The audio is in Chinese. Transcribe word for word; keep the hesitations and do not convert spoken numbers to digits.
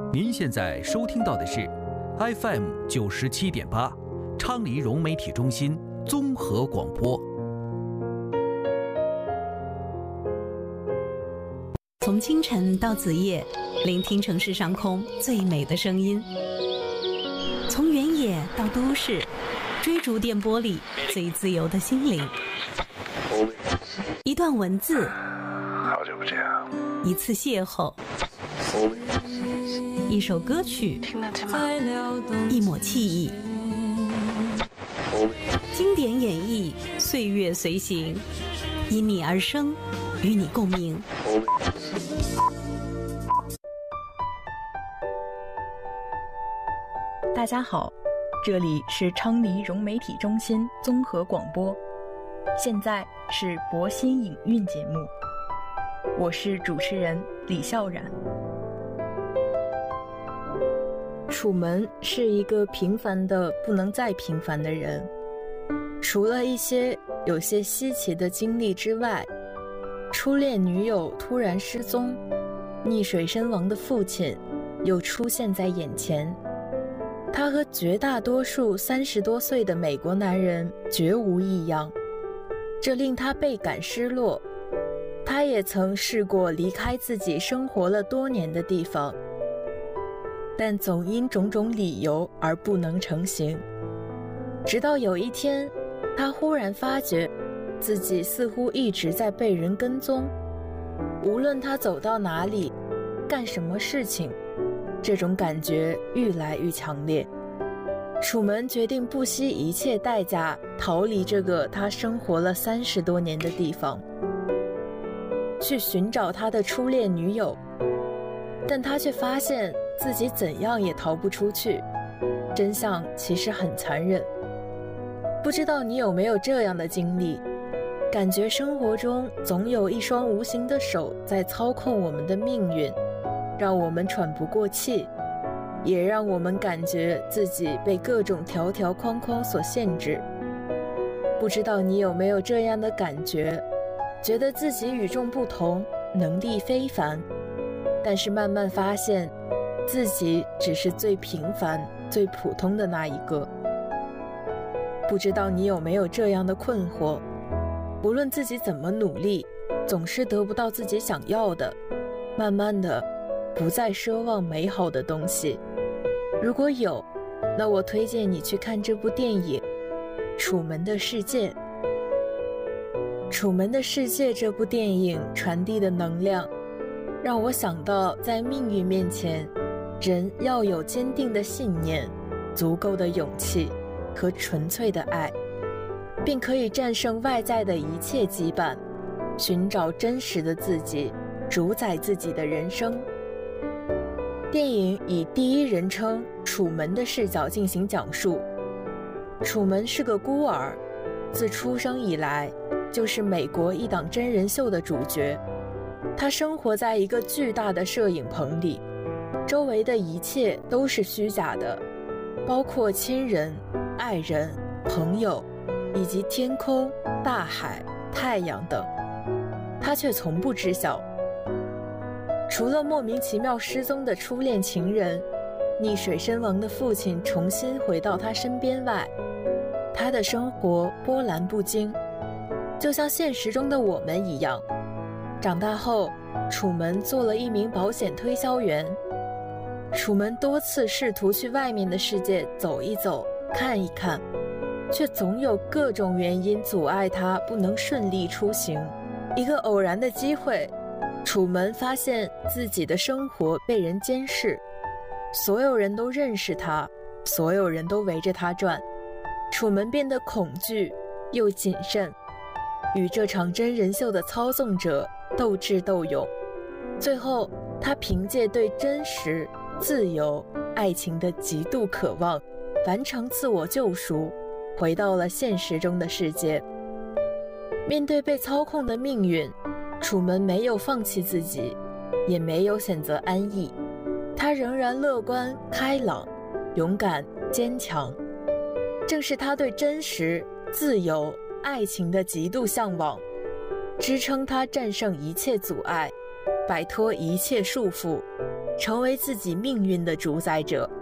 您现在收听到的是 F M 九十七点八昌黎融媒体中心综合广播。 从清晨到子夜，聆听城市上空最美的声音；从原野到都市，追逐电波里最自由的心灵。一段文字， 好久不见， 一次邂逅，一首歌曲， 听得见吗？ 一抹记忆，经典演绎，岁月随行，因你而生，与你共鸣。 大家好，这里是昌黎融媒体中心综合广播，现在是博新影韵节目，我是主持人李笑然。楚门是一个平凡的不能再平凡的人，除了一些有些稀奇的经历之外，初恋女友突然失踪，溺水身亡的父亲又出现在眼前，他和绝大多数三十多岁的美国男人绝无异样，这令他倍感失落。他也曾试过离开自己生活了多年的地方，但总因种种理由而不能成行。直到有一天，他忽然发觉自己似乎一直在被人跟踪，无论他走到哪里，干什么事情，这种感觉愈来愈强烈。楚门决定不惜一切代价逃离这个他生活了三十多年的地方，去寻找他的初恋女友。但他却发现自己怎样也逃不出去，真相其实很残忍。不知道你有没有这样的经历，感觉生活中总有一双无形的手在操控我们的命运，让我们喘不过气，也让我们感觉自己被各种条条框框所限制。不知道你有没有这样的感觉，觉得自己与众不同，能力非凡，但是慢慢发现自己只是最平凡最普通的那一个。不知道你有没有这样的困惑，无论自己怎么努力，总是得不到自己想要的，慢慢的不再奢望美好的东西。如果有，那我推荐你去看这部电影《楚门的世界》。《楚门的世界》这部电影传递的能量，让我想到在命运面前，人要有坚定的信念，足够的勇气和纯粹的爱，并可以战胜外在的一切羁绊，寻找真实的自己，主宰自己的人生。电影以第一人称楚门的视角进行讲述。楚门是个孤儿，自出生以来就是美国一档真人秀的主角。他生活在一个巨大的摄影棚里，周围的一切都是虚假的，包括亲人、爱人、朋友，以及天空、大海、太阳等。他却从不知晓。除了莫名其妙失踪的初恋情人，溺水身亡的父亲重新回到他身边外，他的生活波澜不惊，就像现实中的我们一样。长大后，楚门做了一名保险推销员。楚门多次试图去外面的世界走一走，看一看，却总有各种原因阻碍他不能顺利出行。一个偶然的机会，楚门发现自己的生活被人监视，所有人都认识他，所有人都围着他转。楚门变得恐惧又谨慎，与这场真人秀的操纵者斗智斗勇。最后，他凭借对真实、自由、爱情的极度渴望，完成自我救赎，回到了现实中的世界。面对被操控的命运，楚门没有放弃自己，也没有选择安逸，他仍然乐观开朗，勇敢坚强。正是他对真实、自由、爱情的极度向往，支撑他战胜一切阻碍，摆脱一切束缚， 成为自己命运的主宰者。